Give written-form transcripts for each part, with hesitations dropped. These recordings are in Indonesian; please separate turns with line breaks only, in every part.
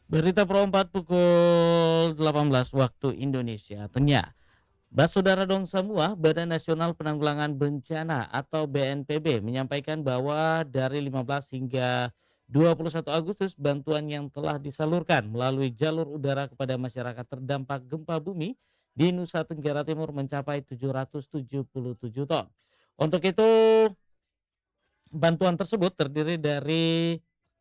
Berita Pro 4 pukul 18 waktu Indonesia Tengah. Saudara dong semua, Badan Nasional Penanggulangan Bencana atau BNPB menyampaikan bahwa dari 15 hingga 21 Agustus bantuan yang telah disalurkan melalui jalur udara kepada masyarakat terdampak gempa bumi di Nusa Tenggara Timur mencapai 777 ton. Untuk itu, bantuan tersebut terdiri dari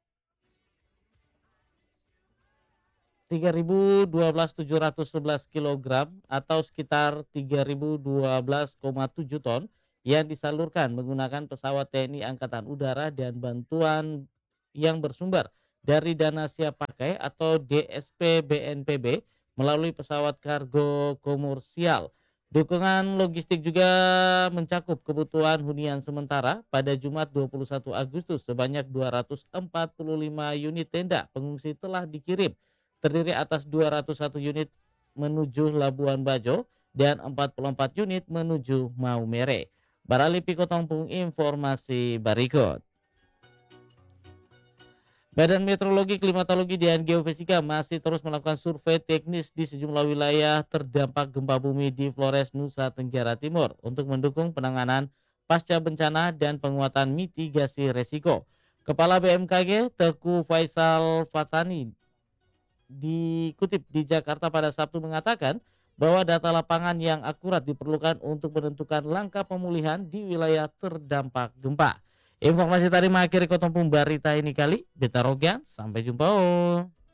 3.012.711 kilogram atau sekitar 3.012,7 ton yang disalurkan menggunakan pesawat TNI Angkatan Udara dan bantuan yang bersumber dari dana siap pakai atau DSP BNPB melalui pesawat kargo komersial. Dukungan logistik juga mencakup kebutuhan hunian sementara pada Jumat 21 Agustus sebanyak 245 unit tenda pengungsi telah dikirim, terdiri atas 201 unit menuju Labuan Bajo dan 44 unit menuju Maumere. Barali Piko Tompung informasi berikut. Badan Meteorologi, Klimatologi, dan Geofisika masih terus melakukan survei teknis di sejumlah wilayah terdampak gempa bumi di Flores, Nusa Tenggara Timur untuk mendukung penanganan pasca bencana dan penguatan mitigasi resiko. Kepala BMKG Teguh Faisal Fatani dikutip di Jakarta pada Sabtu mengatakan bahwa data lapangan yang akurat diperlukan untuk menentukan langkah pemulihan di wilayah terdampak gempa. Informasi tadi mengakhiri Kotompung Barita ini kali. Beta Rogian, sampai jumpa. Oh.